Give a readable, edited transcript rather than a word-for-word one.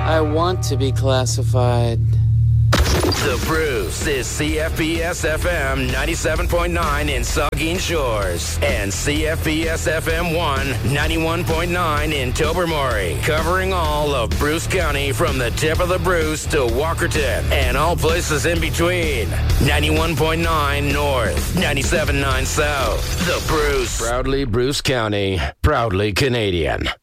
I want to be classified. The Bruce is CFPS FM 97.9 in Saugeen Shores and CFPS FM 1 91.9 in Tobermory, covering all of Bruce County from the tip of the Bruce to Walkerton and all places in between. 91.9 North, 97.9 South. The Bruce. Proudly Bruce County, proudly Canadian.